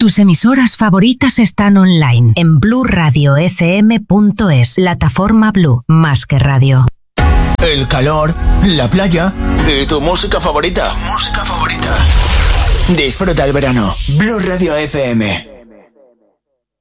Tus emisoras favoritas están online en blueradiofm.es, plataforma Blue, más que radio. El calor, la playa y tu música favorita. Disfruta el verano. Blue Radio FM.